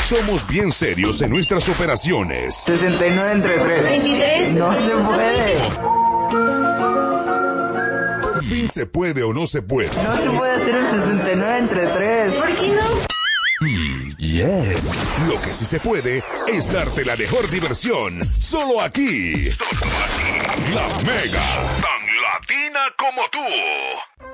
Somos bien serios en nuestras operaciones. 69 entre 3. 23. No se puede. Por fin se puede o no se puede. No se puede hacer el 69 entre 3. ¿Por qué no? Lo que sí se puede es darte la mejor diversión. Solo aquí. La Mega. Tan latina como tú.